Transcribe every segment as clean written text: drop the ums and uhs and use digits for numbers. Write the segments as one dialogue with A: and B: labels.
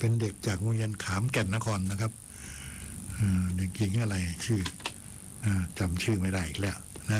A: เป็นเด็กจากโรงเรียนขามแก่นนครนะครับเด็กหญิงอะไรชื่อจำชื่อไม่ได้อีกแล้วนะ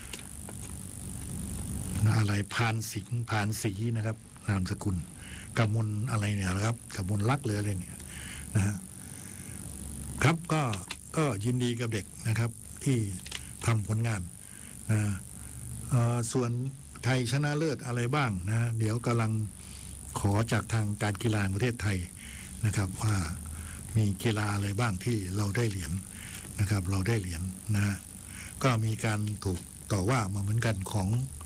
A: อะไรพานสิงห์พานศรีนะครับนามสกุลกมลอะไรเนี่ยนะครับกมลลักษ์เลยอะไรเนี่ยนะฮะครับก็ยินดีกับเด็กนะครับที่ทำผลงานนะส่วนไทยชนะเลิศอะไรบ้างนะเดี๋ยวกำลังขอจากทางการกีฬาประเทศไทยนะครับว่ามีกีฬาอะไรบ้างที่เราได้เหรียญนะครับเราได้เหรียญนะก็มีการถูกต่อว่ามาเหมือนกันของ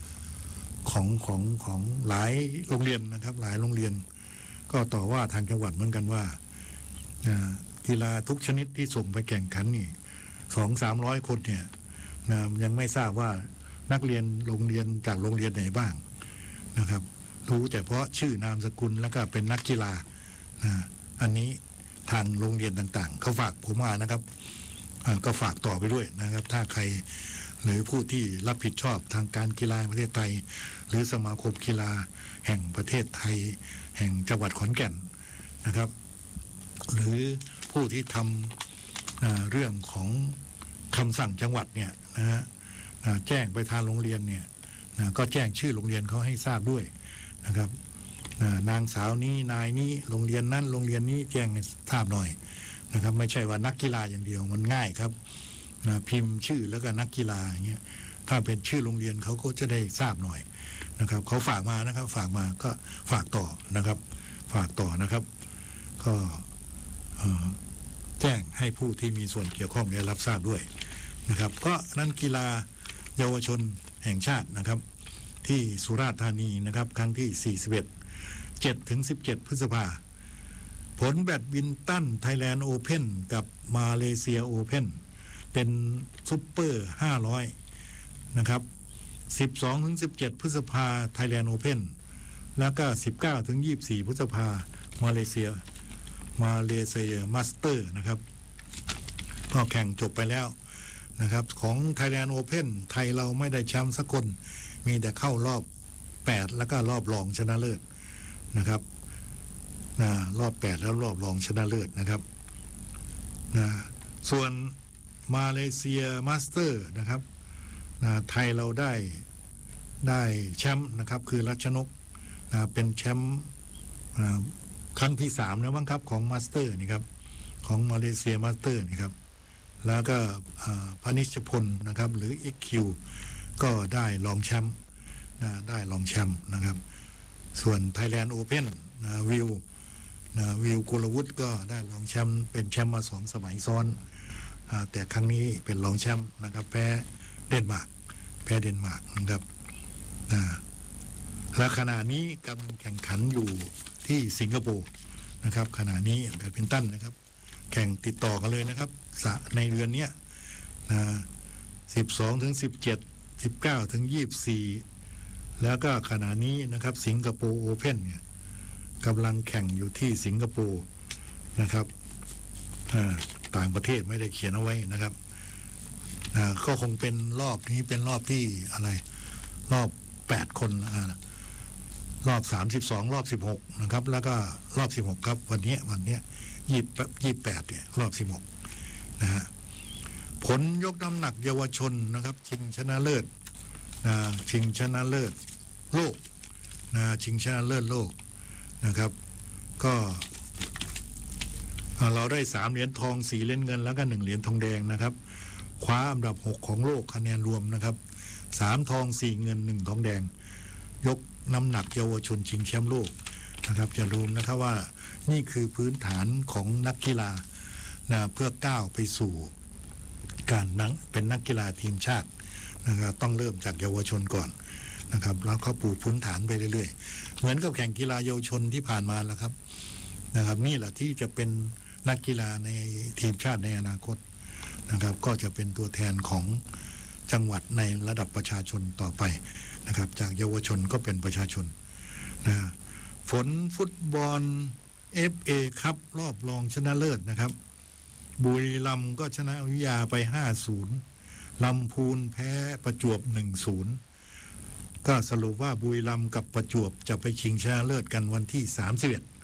A: หลายโรงเรียนนะครับหลายโรงเรียนก็ต่อว่าทางจังหวัดเหมือนกันว่ากีฬาทุกชนิดที่ส่งไปแข่งขันนี่200-300 คนเนี่ยยังไม่ทราบว่านักเรียนโรงเรียนจากโรงเรียนไหนบ้างนะครับรู้แต่เพราะชื่อนามสกุลแล้วก็เป็นนักกีฬาอันนี้ทางโรงเรียนต่างๆเขาฝากผมมานะครับก็ฝากต่อไปด้วยนะครับถ้าใครหรือผู้ที่รับผิดชอบทางการกีฬาประเทศไทยหรือสมาคมกีฬาแห่งประเทศไทยแห่งจังหวัดขอนแก่นนะครับหรือผู้ที่ทำเรื่องของคำสั่งจังหวัดเนี่ยนะฮะแจ้งไปทางโรงเรียนเนี่ยก็แจ้งชื่อโรงเรียนเขาให้ทราบด้วยนะครับนางสาวนี้นายนี้โรงเรียนนั้นโรงเรียนนี้แจ้งให้ทราบหน่อยนะครับไม่ใช่ว่านักกีฬาอย่างเดียวมันง่ายครับพิมพ์ชื่อแล้วก็นักกีฬาอย่างเงี้ยถ้าเป็นชื่อโรงเรียนเขาก็จะได้ทราบหน่อยนะครับเขาฝากมานะครับฝากมาก็ฝากต่อนะครับฝากต่อนะครับก็แจ้งให้ผู้ที่มีส่วนเกี่ยวข้องได้รับทราบด้วยนะครับก็นั่นกีฬาเยาวชนแห่งชาตินะครับที่สุราษฎร์ธานีนะครับครั้งที่41 7-17 พฤษภาผลแบดมินตันไทยแลนด์โอเพ่นกับมาเลเซียโอเพ่นเป็นซุปเปอร์500นะครับ12-17 พฤษภาไทยแลนด์โอเพ่นแล้วก็19-24 พฤษภามาเลเซียมาสเตอร์นะครับก็แข่งจบไปแล้วนะครับของไทยแลนด์โอเพ่นไทยเราไม่ได้แชมป์สักคนมีแต่เข้ารอบ8แล้วก็รอบรองชนะเลิศนะครับรอบ8แล้วรอบรองชนะเลิศนะครับส่วนมาเลเซียมาสเตอร์นะครับไทยเราได้แชมป์นะครับคือรัชนกเป็นแชมป์ครั้งที่3แล้วมั้งครับของมาสเตอร์นี่ครับของมาเลเซียมาสเตอร์นี่ครับแล้วก็พนิชพลนะครับหรือ XQ ก็ได้รองแชมป์ได้รองแชมป์นะครับส่วน Thailand Open วิวกุลวุฒิก็ได้รองแชมป์เป็นแชมป์มา2 สมัยซ้อนแต่ครั้งนี้เป็นรองแชมป์นะครับแพ้เดนมาร์กนะครับและขณะนี้กำลังแข่งขันอยู่ที่สิงคโปร์นะครับขณะนี้แบดมินตันนะครับแข่งติดต่อกันเลยนะครับในเดือนนี้12-17 19-24แล้วก็ขณะนี้นะครับสิงคโปร์โอเพ่นเนี่ยกำลังแข่งอยู่ที่สิงคโปร์นะครับต่างประเทศไม่ได้เขียนเอาไว้นะครับก็คงเป็นรอบนี้เป็นรอบที่อะไรรอบ8 คนรอบ32รอบ16นะครับแล้วก็รอบ16ครับวันนี้28เนี่ยรอบ16นะฮะผลยกน้ำหนักเยาวชนนะครับชิงชนะเลิศโลกชิงชนะเลิศโลกนะครับก็เราได้3 เหรียญทอง4 เหรียญเงินแล้วก็1 เหรียญทองแดงนะครับคว้าอันดับ6ของโลกคะแนนรวมนะครับ3 ทอง 4 เงิน 1 ทองแดงยกน้ำหนักเยาวชนชิงแชมป์โลกนะครับอย่าลืมนะครับว่านี่คือพื้นฐานของนักกีฬาเพื่อก้าวไปสู่การเป็นนักกีฬาทีมชาตินะครับต้องเริ่มจากเยาวชนก่อนนะครับแล้วก็ปูพื้นฐานไปเรื่อยๆเหมือนกับแข่งกีฬาเยาวชนที่ผ่านมาแล้วครับนะครับนี่แหละที่จะเป็นนักกีฬาในทีมชาติในอนาคตนะครับก็จะเป็นตัวแทนของจังหวัดในระดับประชาชนต่อไปนะครับจากเยาวชนก็เป็นประชาชนนะผลฟุตบอล FA ครับรอบรองชนะเลิศนะครับบุรีรัมย์ก็ชนะวิทยาไป 5-0 ลำพูนแพ้ประจวบ 1-0 ก็สรุปว่าบุรีรัมย์กับประจวบจะไปชิงชนะเลิศกันวันที่31